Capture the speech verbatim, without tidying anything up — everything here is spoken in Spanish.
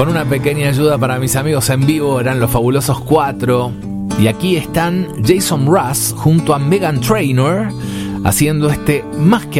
Con una pequeña ayuda para mis amigos en vivo, eran los Fabulosos Cuatro. Y aquí están Jason Mraz junto a Meghan Trainor haciendo este más que